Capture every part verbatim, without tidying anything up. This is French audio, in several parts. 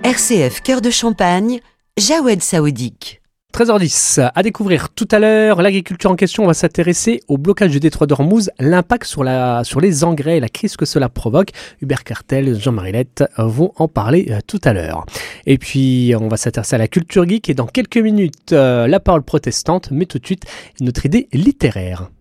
R C F Cœur de Champagne, Jawed Saoudik. treize heures dix, à découvrir tout à l'heure l'agriculture en question. On va s'intéresser au blocage du détroit d'Ormuz, l'impact sur, la, sur les engrais et la crise que cela provoque. Hubert Cartel, Jean-Marie Lette vont en parler euh, tout à l'heure. Et puis on va s'intéresser à la culture geek et dans quelques minutes euh, la parole protestante, mais tout de suite notre idée littéraire.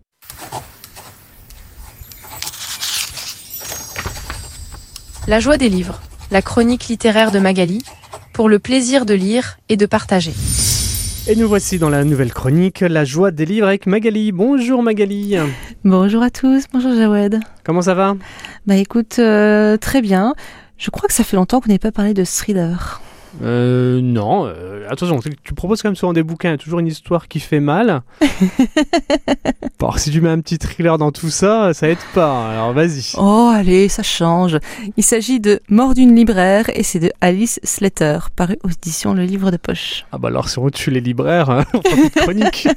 La joie des livres, la chronique littéraire de Magali, pour le plaisir de lire et de partager. Et nous voici dans la nouvelle chronique, la joie des livres avec Magali. Bonjour Magali. Bonjour à tous, bonjour Jawed. Comment ça va ? Bah écoute, euh, très bien. Je crois que ça fait longtemps qu'on n'ait pas parlé de thriller. Euh, non, euh, attention, tu proposes quand même souvent des bouquins, il y a toujours une histoire qui fait mal. Bon, si tu mets un petit thriller dans tout ça, ça aide pas, alors vas-y. Oh allez, ça change. Il s'agit de Mort d'une libraire et c'est de Alice Slater, paru aux éditions Le Livre de Poche. Ah bah alors si on tue les libraires, hein, on fera plus de chronique.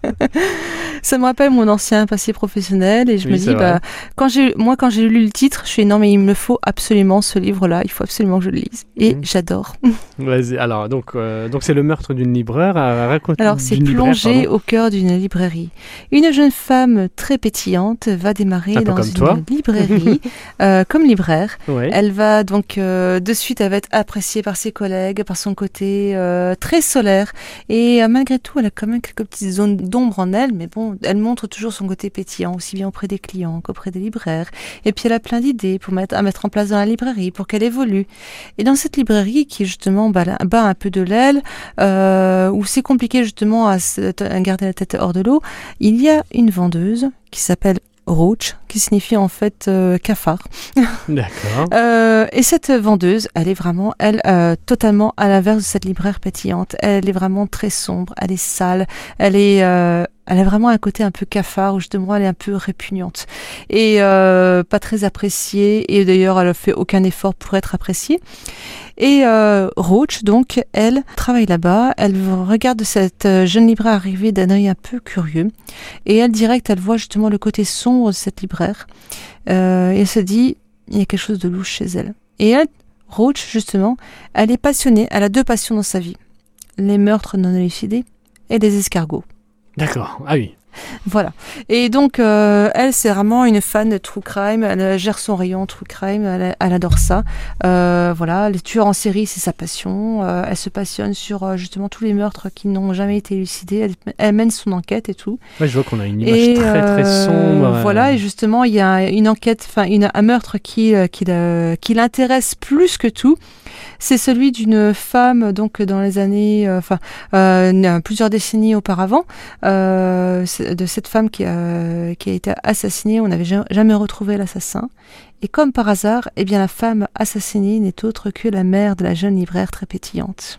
Ça me rappelle mon ancien passé professionnel et je Oui, me dis, bah, quand j'ai, moi quand j'ai lu le titre, je suis non mais il me faut absolument ce livre-là, il faut absolument que je le lise. Et mmh. j'adore. Vas-y, alors donc, euh, donc c'est le meurtre d'une libraire à raconter. Alors c'est plongé au cœur d'une librairie. Une jeune femme très pétillante va démarrer un peu dans comme une toi. librairie euh, comme libraire. Ouais. Elle va donc euh, de suite, elle va être appréciée par ses collègues, par son côté euh, très solaire. Et euh, malgré tout, elle a quand même quelques petites zones d'ombre en elle, mais bon, elle montre toujours son côté pétillant, aussi bien auprès des clients qu'auprès des libraires. Et puis elle a plein d'idées pour mettre, à mettre en place dans la librairie, pour qu'elle évolue. Et dans cette librairie qui justement bat, bat un peu de l'aile, euh, où c'est compliqué justement à, à garder la tête hors de l'eau, il y a une vendeuse qui s'appelle Roach, qui signifie en fait euh, cafard. D'accord. euh, et cette vendeuse, elle est vraiment, elle, euh, totalement à l'inverse de cette libraire pétillante. Elle est vraiment très sombre, elle est sale, elle est... Euh, Elle a vraiment un côté un peu cafard, où justement elle est un peu répugnante et euh, pas très appréciée. Et d'ailleurs, elle ne fait aucun effort pour être appréciée. Et euh, Roach, donc, elle travaille là-bas. Elle regarde cette jeune libraire arriver d'un œil un peu curieux. Et elle, direct, elle voit justement le côté sombre de cette libraire. Euh, et elle se dit, il y a quelque chose de louche chez elle. Et elle, Roach, justement, elle est passionnée. Elle a deux passions dans sa vie. Les meurtres non élucidés et les escargots. D'accord, ah oui. Voilà. Et donc, euh, elle, c'est vraiment une fan de true crime. Elle gère son rayon true crime. Elle, elle adore ça. Euh, voilà, les tueurs en série, c'est sa passion. Euh, elle se passionne sur euh, justement tous les meurtres qui n'ont jamais été élucidés. Elle, elle mène son enquête et tout. Ouais, je vois qu'on a une image et, très très euh, sombre. Voilà, et justement, il y a une enquête, enfin, un meurtre qui, euh, qui, euh, qui l'intéresse plus que tout. C'est celui d'une femme, donc dans les années, enfin euh, euh, plusieurs décennies auparavant, euh, de cette femme qui a, qui a été assassinée. On n'avait jamais retrouvé l'assassin. Et comme par hasard, eh bien la femme assassinée n'est autre que la mère de la jeune libraire très pétillante.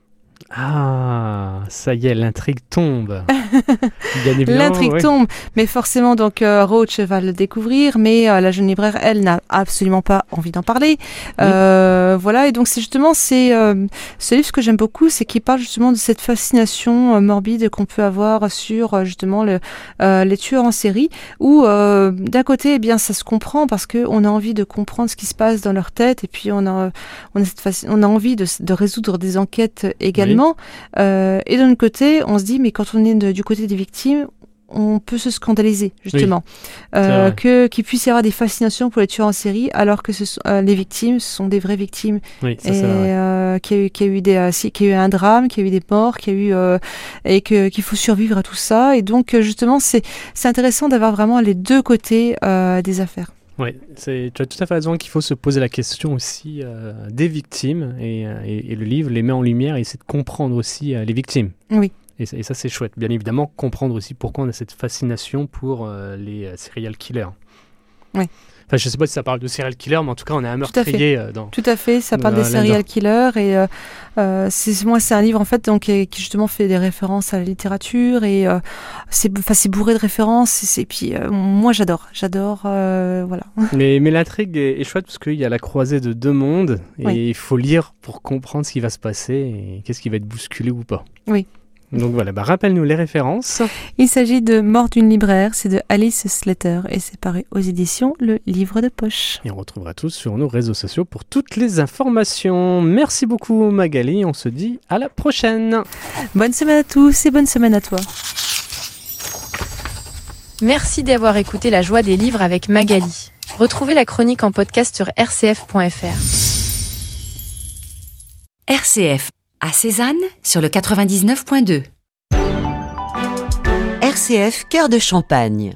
Ah, ça y est, l'intrigue tombe. Bien évidemment, l'intrigue ouais. tombe, mais forcément, donc euh, Roach va le découvrir, mais euh, la jeune libraire, elle, n'a absolument pas envie d'en parler. Oui. Euh, voilà, et donc c'est justement c'est euh, ce livre que j'aime beaucoup, c'est qu'il parle justement de cette fascination euh, morbide qu'on peut avoir sur euh, justement le, euh, les tueurs en série, où euh, d'un côté, eh bien, ça se comprend parce que on a envie de comprendre ce qui se passe dans leur tête, et puis on a on a cette faci- on a envie de, de résoudre des enquêtes également. Oui. Euh, et d'un autre côté, on se dit, mais quand on est de, du côté des victimes, on peut se scandaliser, justement. Oui, euh, que, qu'il puisse y avoir des fascinations pour les tueurs en série, alors que ce sont, euh, les victimes, ce sont des vraies victimes. Oui, ça, et c'est vrai. Euh, qu'il y a eu, qu'il y a eu des, euh, qu'il y a eu un drame, qu'il y a eu des morts, qu'il y a eu, euh, et que, qu'il faut survivre à tout ça. Et donc, justement, c'est, c'est intéressant d'avoir vraiment les deux côtés euh, des affaires. Oui, c'est, tu as tout à fait raison qu'il faut se poser la question aussi euh, des victimes et, et, et le livre les met en lumière et essaie de comprendre aussi euh, les victimes. Oui. Et, et ça, c'est chouette. Bien évidemment, comprendre aussi pourquoi on a cette fascination pour euh, les euh, serial killers. Oui. Enfin, je ne sais pas si ça parle de serial killer, mais en tout cas, on a un meurtrier tout à fait. dans. Tout à fait, ça parle dans, des serial killers et euh, euh, c'est moi c'est un livre en fait donc qui justement fait des références à la littérature et euh, c'est enfin c'est bourré de références et, et puis euh, moi j'adore, j'adore euh, voilà. Mais mais l'intrigue est, est chouette parce qu'il y a la croisée de deux mondes et oui. Il faut lire pour comprendre ce qui va se passer et qu'est-ce qui va être bousculé ou pas. Oui. Donc voilà, bah rappelle-nous les références. Il s'agit de Mort d'une libraire, c'est de Alice Slater et c'est paru aux éditions Le Livre de Poche. Et on retrouvera tous sur nos réseaux sociaux pour toutes les informations. Merci beaucoup Magali, on se dit à la prochaine. Bonne semaine à tous et bonne semaine à toi. Merci d'avoir écouté La Joie des livres avec Magali. Retrouvez la chronique en podcast sur r c f point f r. R C F à Cézanne sur le quatre-vingt-dix-neuf point deux. R C F Cœur de Champagne.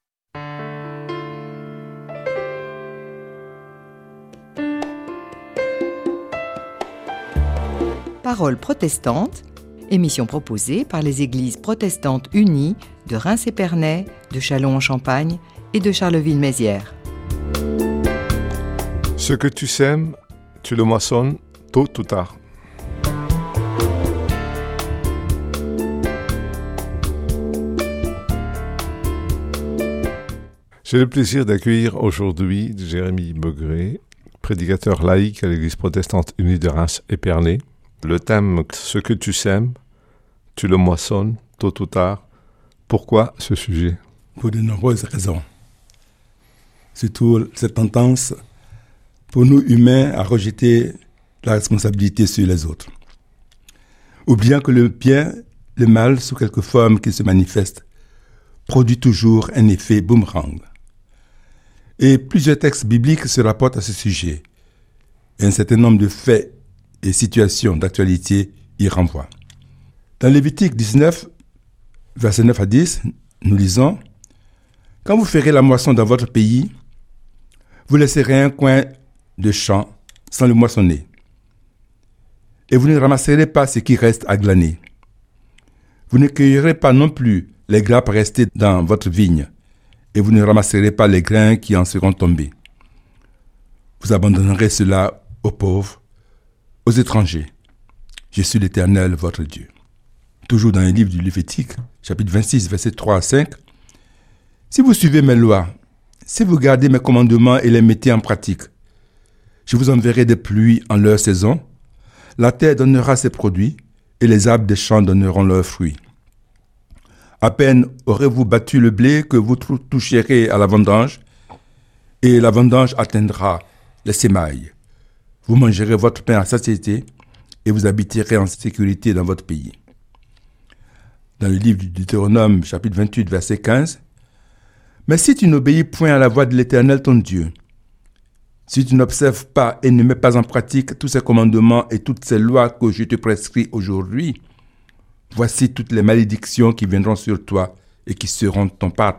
Paroles protestantes, émission proposée par les églises protestantes unies de Reims-Épernay, de Châlons-en-Champagne et de Charleville-Mézières. Ce que tu sèmes, tu le moissonnes tôt ou tard. J'ai le plaisir d'accueillir aujourd'hui Jérémy Begré, prédicateur laïque à l'Église protestante unie de Reims-Épernay. Le thème « Ce que tu sèmes, tu le moissonnes tôt ou tard ». Pourquoi ce sujet ? Pour de nombreuses raisons. Surtout cette tendance pour nous humains à rejeter la responsabilité sur les autres. Oubliant que le bien, le mal, sous quelque forme qu'il se manifeste, produit toujours un effet boomerang. Et plusieurs textes bibliques se rapportent à ce sujet. Et un certain nombre de faits et situations d'actualité y renvoient. Dans Lévitique dix-neuf, versets neuf à dix, nous lisons « Quand vous ferez la moisson dans votre pays, vous laisserez un coin de champ sans le moissonner. Et vous ne ramasserez pas ce qui reste à glaner. Vous ne cueillerez pas non plus les grappes restées dans votre vigne, et vous ne ramasserez pas les grains qui en seront tombés. Vous abandonnerez cela aux pauvres, aux étrangers. Je suis l'Éternel, votre Dieu. » Toujours dans le livre du Lévitique, chapitre vingt-six, versets trois à cinq. « Si vous suivez mes lois, si vous gardez mes commandements et les mettez en pratique, je vous enverrai des pluies en leur saison, la terre donnera ses produits, et les arbres des champs donneront leurs fruits. À peine aurez-vous battu le blé que vous toucherez à la vendange, et la vendange atteindra les sémailles. Vous mangerez votre pain à satiété, et vous habiterez en sécurité dans votre pays. » Dans le livre du Deutéronome, chapitre vingt-huit, verset quinze, « Mais si tu n'obéis point à la voix de l'Éternel ton Dieu, si tu n'observes pas et ne mets pas en pratique tous ces commandements et toutes ces lois que je te prescris aujourd'hui, voici toutes les malédictions qui viendront sur toi et qui seront ton partage. »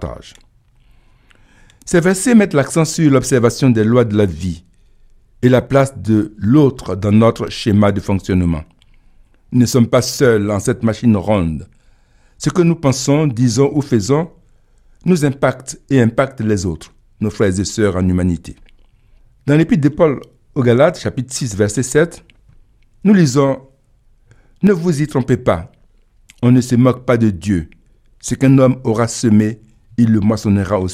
Ces versets mettent l'accent sur l'observation des lois de la vie et la place de l'autre dans notre schéma de fonctionnement. Nous ne sommes pas seuls en cette machine ronde. Ce que nous pensons, disons ou faisons nous impacte et impacte les autres, nos frères et sœurs en humanité. Dans l'épître de Paul aux Galates, chapitre six, verset sept, nous lisons « Ne vous y trompez pas, on ne se moque pas de Dieu. Ce qu'un homme aura semé, il le moissonnera aussi. »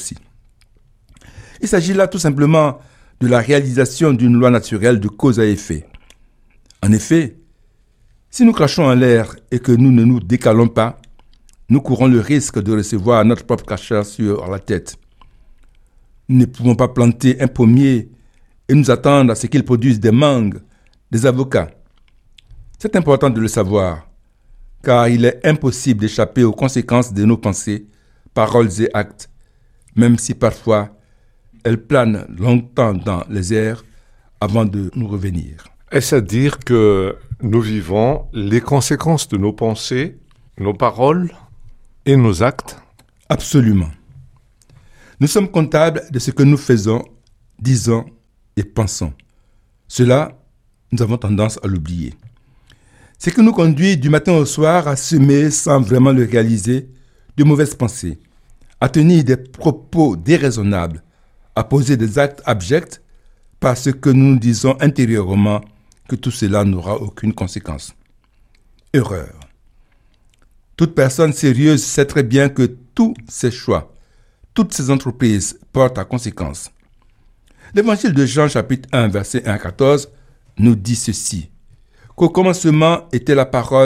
Il s'agit là tout simplement de la réalisation d'une loi naturelle de cause à effet. En effet, si nous crachons en l'air et que nous ne nous décalons pas, nous courons le risque de recevoir notre propre crachat sur la tête. Nous ne pouvons pas planter un pommier et nous attendre à ce qu'il produise des mangues, des avocats. C'est important de le savoir, car il est impossible d'échapper aux conséquences de nos pensées, paroles et actes, même si parfois elles planent longtemps dans les airs avant de nous revenir. Est-ce à dire que nous vivons les conséquences de nos pensées, nos paroles et nos actes? Absolument. Nous sommes comptables de ce que nous faisons, disons et pensons. Cela, nous avons tendance à l'oublier. Ce qui nous conduit du matin au soir à semer sans vraiment le réaliser de mauvaises pensées, à tenir des propos déraisonnables, à poser des actes abjects parce que nous nous disons intérieurement que tout cela n'aura aucune conséquence. Erreur. Toute personne sérieuse sait très bien que tous ses choix, toutes ses entreprises portent à conséquence. L'évangile de Jean, chapitre un, verset un à quatorze, nous dit ceci. Qu'au commencement était la parole,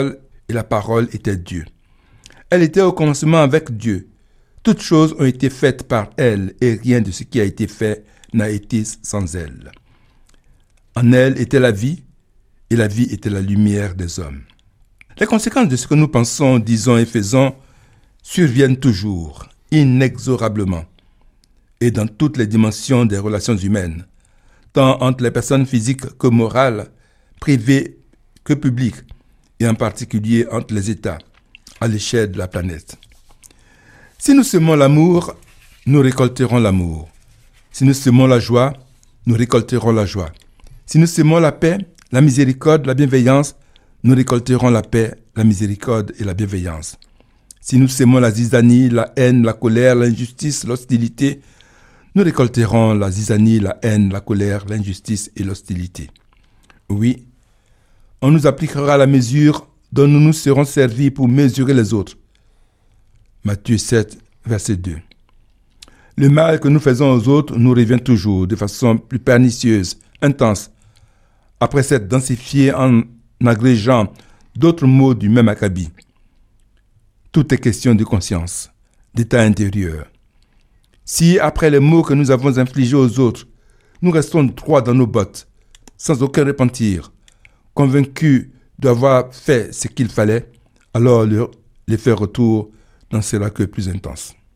et la parole était Dieu. Elle était au commencement avec Dieu. Toutes choses ont été faites par elle, et rien de ce qui a été fait n'a été sans elle. En elle était la vie, et la vie était la lumière des hommes. Les conséquences de ce que nous pensons, disons et faisons surviennent toujours, inexorablement, et dans toutes les dimensions des relations humaines, tant entre les personnes physiques que morales, privées que publiques, et en particulier entre les États, à l'échelle de la planète. Si nous semons l'amour, nous récolterons l'amour. Si nous semons la joie, nous récolterons la joie. Si nous semons la paix, la miséricorde, la bienveillance, nous récolterons la paix, la miséricorde et la bienveillance. Si nous semons la zizanie, la haine, la colère, l'injustice, l'hostilité, nous récolterons la zizanie, la haine, la colère, l'injustice et l'hostilité. Oui, on nous appliquera la mesure dont nous nous serons servis pour mesurer les autres. Matthieu sept, verset deux. Le mal que nous faisons aux autres nous revient toujours de façon plus pernicieuse, intense, après s'être densifié en agrégeant d'autres mots du même acabit. Tout est question de conscience, d'état intérieur. Si, après les maux que nous avons infligés aux autres, nous restons droits dans nos bottes, sans aucun repentir, convaincus d'avoir fait ce qu'il fallait, alors l'effet retour n'en sera que plus intense.